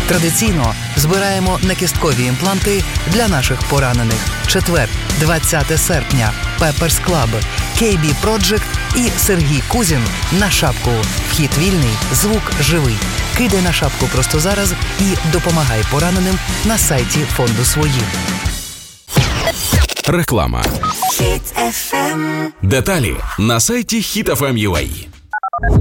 Традиційно збираємо некісткові імпланти для наших поранених. Четвер, 20 серпня. Pepper's Club, KB Project і Сергій Кузін на шапку. Вхід вільний, звук живий. Кидай на шапку просто зараз і допомагай пораненим на сайті фонду «Свої». Реклама. Hit FM. Деталі на сайті HitFM.ua.